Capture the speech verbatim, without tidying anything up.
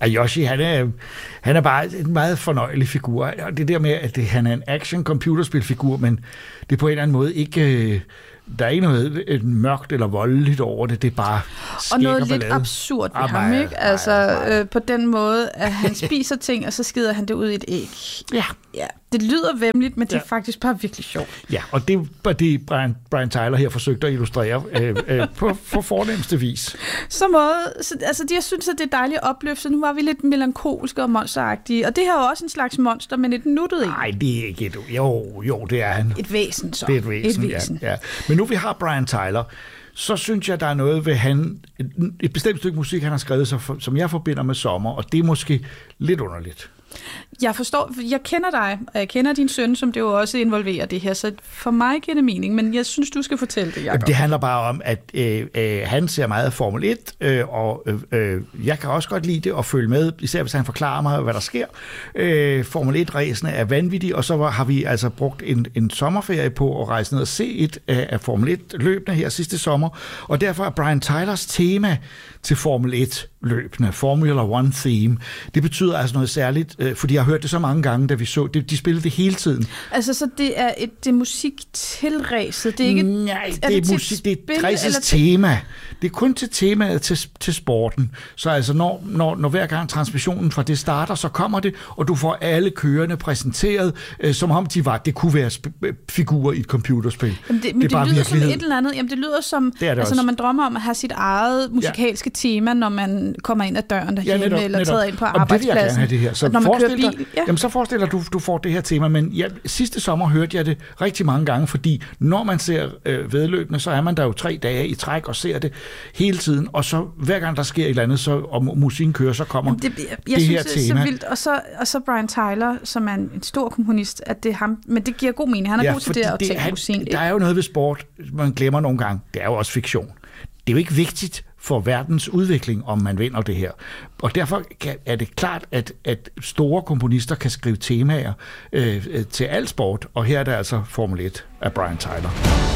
Og Yoshi, han er, han er bare en meget fornøjelig figur. Og det der med, at det, han er en action-computerspilfigur, men det er på en eller anden måde ikke... Der er ikke noget et mørkt eller voldeligt over det, det er bare og noget lidt absurd ved ham, ikke? Altså øh, på den måde, at han spiser ting, og så skider han det ud i et æg. Ja. Ja, det lyder væmmeligt, men det er ja. faktisk bare virkelig sjovt. Ja, og det er det, Brian, Brian Tyler her forsøgte at illustrere øh, øh, på, på fornemmeste vis. Så måde, så, altså de, jeg synes, at det er dejligt opløftet. Nu var vi lidt melankolske og monsteragtige, og det her er jo også en slags monster, men et nuttet en. Nej, det er ikke et... Jo, jo, det er han. Et væsen, så. Det er et væsen, et væsen. Ja, ja. Men nu vi har Brian Tyler, så synes jeg, der er noget ved han... Et, et bestemt stykke musik, han har skrevet, som jeg forbinder med sommer, og det er måske lidt underligt. Jeg forstår, jeg kender dig, og jeg kender din søn, som det jo også involverer det her, så for mig giver det mening, men jeg synes, du skal fortælle det, Jacob. Det handler bare om, at øh, øh, han ser meget Formel et, øh, og øh, jeg kan også godt lide det at følge med, især hvis han forklarer mig, hvad der sker. Øh, Formel et-ræsene er vanvittige, og så var, har vi altså brugt en, en sommerferie på at rejse ned og se et af, af Formel et-løbene her sidste sommer, og derfor er Brian Tylers tema til Formel et-løbene, Formula One Theme, det betyder altså noget særligt, øh, fordi jeg har hørt det så mange gange, da vi så det. De spillede det hele tiden. Altså, så det er et det er musik til ræset? Det er ikke... Nej, det er, er det musik, det er ræsets tema. Det er kun til temaet til, til sporten. Så altså, når, når, når hver gang transmissionen fra det starter, så kommer det, og du får alle kørerne præsenteret, øh, som om de var, det kunne være sp- figurer i et computerspil. Jamen det, men det, det lyder som et eller andet, jamen det lyder som, det det altså, når man drømmer om at have sit eget musikalske ja. tema, når man kommer ind ad døren derhjemme, ja, netop, eller træder ind på og arbejdspladsen. Det vil jeg gerne have det her. Så når man kører bil. Dig, ja. Jamen så forestiller du, du får det her tema, men ja, sidste sommer hørte jeg det rigtig mange gange, fordi når man ser øh, vedløbende, så er man der jo tre dage i træk og ser det hele tiden, og så hver gang der sker et eller andet, så, og musikken kører, så kommer det, jeg, jeg det synes, her det er tema. Så vildt. Og så, og så Brian Tyler, som er en, en stor komponist, at det er ham, men det giver god mening. Han er ja, god til det at tænke musikken. Der er jo noget ved sport, man glemmer nogle gange. Det er jo også fiktion. Det er jo ikke vigtigt for verdens udvikling, om man vinder det her. Og derfor er det klart, at, at store komponister kan skrive temaer øh, til al sport, og her er det altså Formel et af Brian Tyler.